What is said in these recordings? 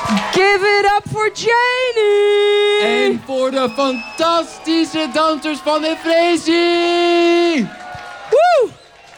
Give it up for Janie! En voor de fantastische dansers van Efrezi! Woe!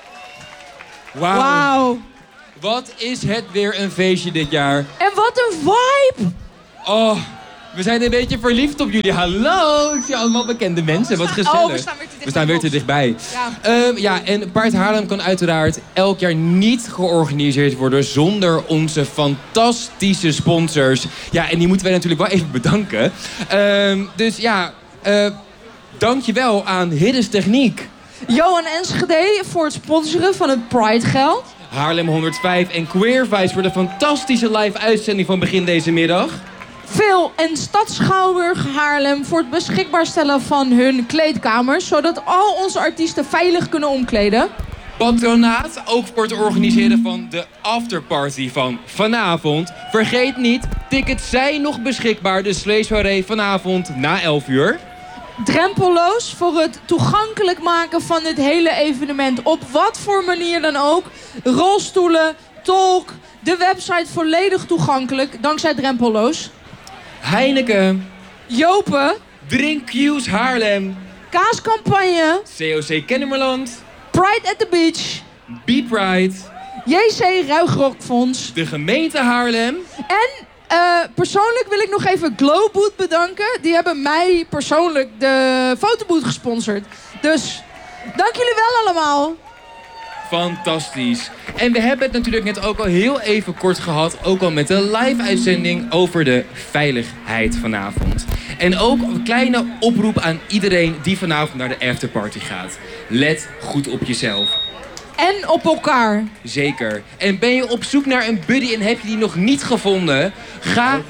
Wauw. Wauw. Wat is het weer een feestje dit jaar. En wat een vibe! Oh, we zijn een beetje verliefd op jullie. Hallo, ik zie allemaal bekende mensen. Wat gezellig. Oh, we staan weer te dichtbij. Ja, en Pride Haarlem kan uiteraard elk jaar niet georganiseerd worden zonder onze fantastische sponsors. Ja, en die moeten wij natuurlijk wel even bedanken. Dus ja, dankjewel aan Hiddes Techniek. Johan Enschede voor het sponsoren van het Pride geld. Haarlem 105 en Queer Vibes voor de fantastische live uitzending van begin deze middag. Phil en Stad Schouwburg Haarlem voor het beschikbaar stellen van hun kleedkamers, zodat al onze artiesten veilig kunnen omkleden. Patronaat, ook voor het organiseren van de afterparty van vanavond. Vergeet niet, tickets zijn nog beschikbaar, de sleesoirée vanavond na 11 uur. Drempelloos voor het toegankelijk maken van dit hele evenement. Op wat voor manier dan ook. Rolstoelen, tolk, de website volledig toegankelijk, dankzij Drempelloos. Heineken, Jopen, Drink Q's Haarlem, Kaascampagne, COC Kennemerland, Pride at the Beach, Be Pride, JC Ruigrokfonds de gemeente Haarlem. en persoonlijk wil ik nog even Glowboot bedanken. Die hebben mij persoonlijk de fotoboot gesponsord. Dus dank jullie wel allemaal. Fantastisch. En we hebben het natuurlijk net ook al heel even kort gehad, ook al met de live-uitzending over de veiligheid vanavond. En ook een kleine oproep aan iedereen die vanavond naar de afterparty gaat. Let goed op jezelf. En op elkaar. Zeker. En ben je op zoek naar een buddy en heb je die nog niet gevonden? Ga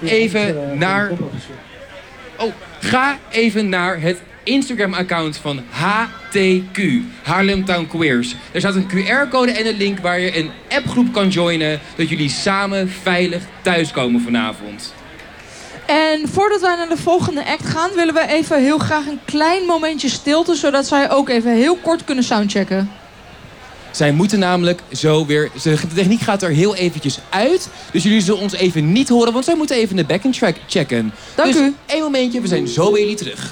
even naar het Instagram-account van HTQ, Haarlem Town Queers. Er staat een QR-code en een link waar je een appgroep kan joinen, dat jullie samen veilig thuiskomen vanavond. En voordat wij naar de volgende act gaan, willen we even heel graag een klein momentje stilte, zodat zij ook even heel kort kunnen soundchecken. Zij moeten namelijk zo weer... De techniek gaat er heel eventjes uit. Dus jullie zullen ons even niet horen, want zij moeten even de backing track checken. Dank dus u. één momentje, we zijn zo bij jullie terug.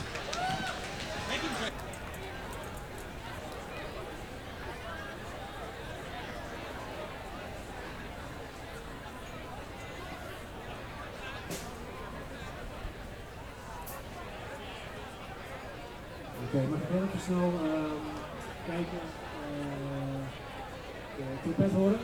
Oké, mag ik heel even snel kijken, de trompet horen?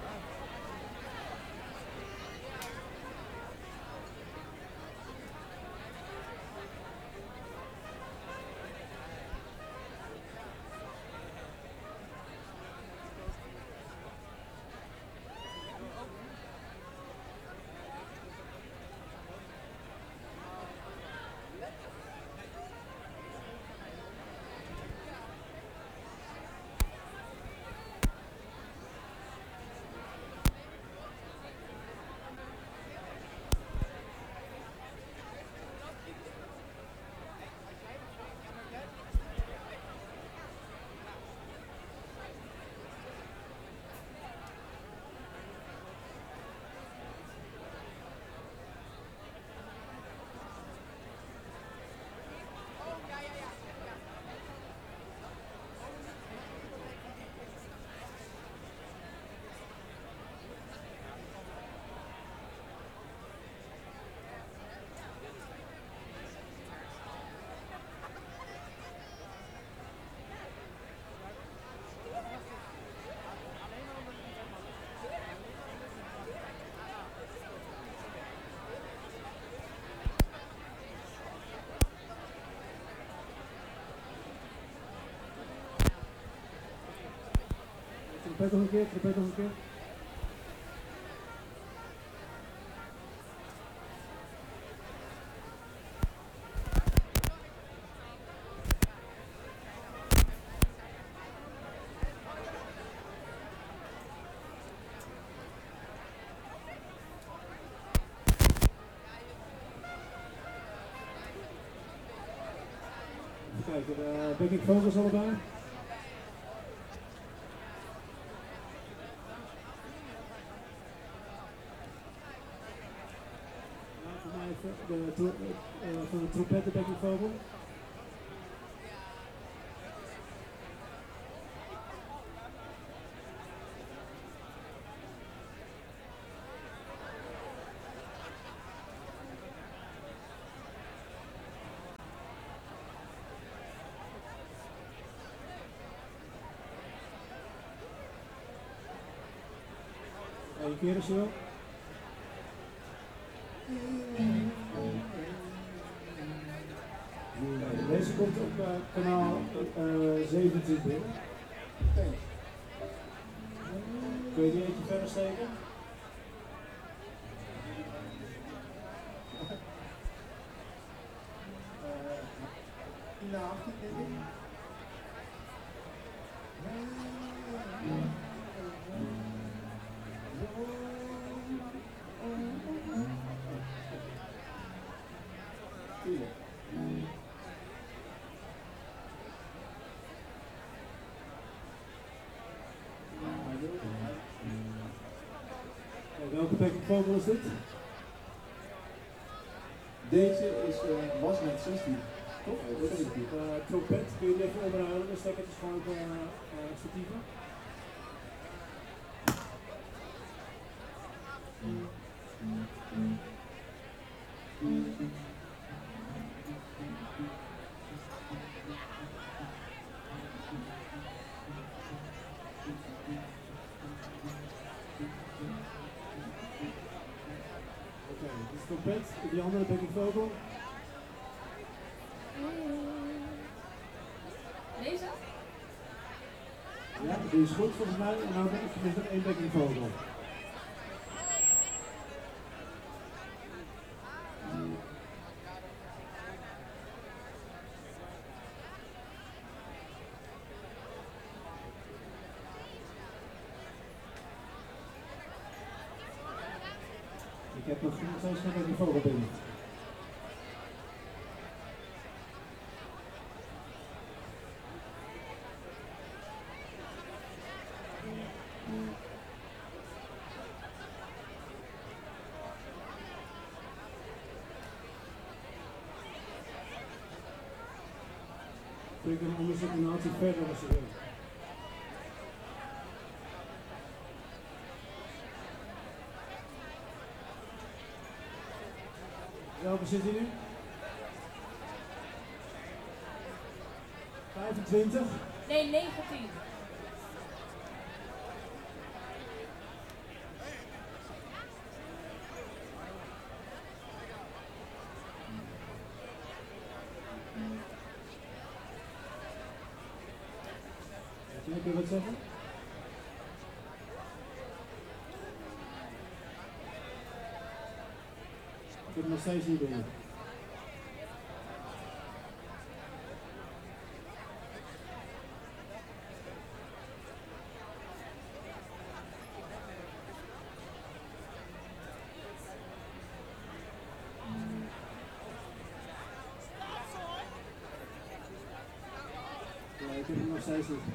Trompet nog een keer, trompet nog een keer. Even kijken, de backing vocals allebei. van de trompettenbekkingvogel. Eén keer als je wil. Deze komt op kanaal 27. Kun je die eentje verder steken? Nou, denk ik. Welke bekkingvogel is dit? Deze is wasnet 16. Toch? Dat is het. Trompet, kun je die even omruilen? Dan stek het dus gewoon statieven. Oké, dit is trompet. Die andere bekkingvogel. Deze? Ja, die is goed volgens mij. En nou is er nog één bekkingvogel. Ik heb nog steeds geen bekkingvogel binnen. Ik kan anders een naaldje verder als je wil. Welke zit hier nu? 25. Nee, 19. Kun je wat zeggen? Ik heb hem nog steeds niet binnen. Ja, ik heb hem nog steeds niet.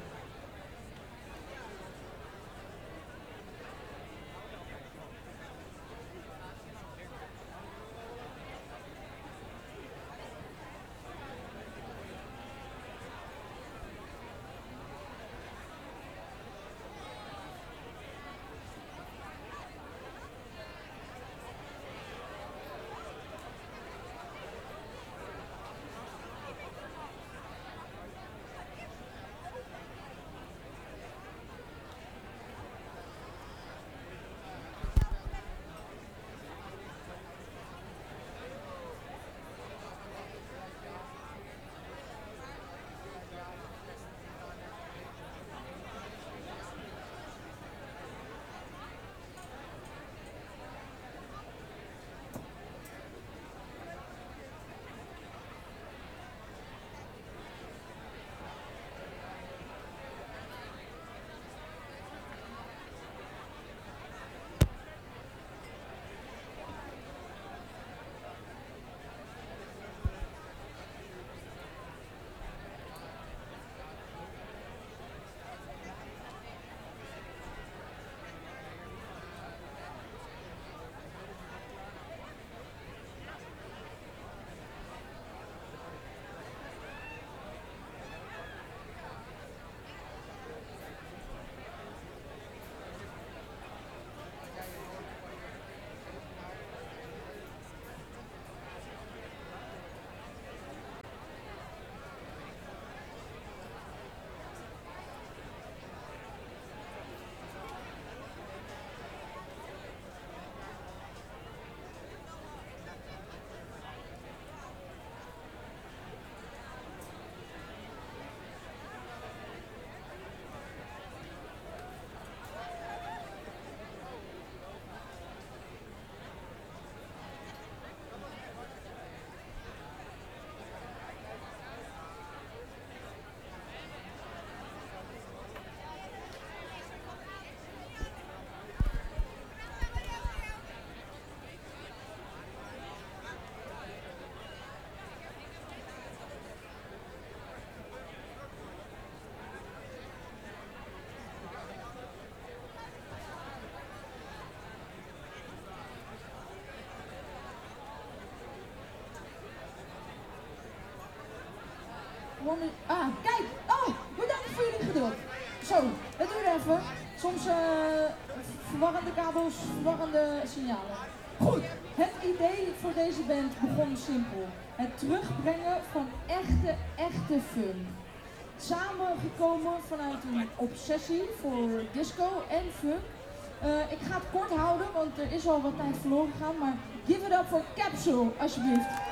Kijk! Oh, bedankt voor jullie geduld. Zo, het duurt even. Soms verwarrende kabels, verwarrende signalen. Goed, het idee voor deze band begon simpel. Het terugbrengen van echte fun. Samengekomen vanuit een obsessie voor disco en funk. Ik ga het kort houden, want er is al wat tijd verloren gegaan, maar give it up voor Capsule, alsjeblieft.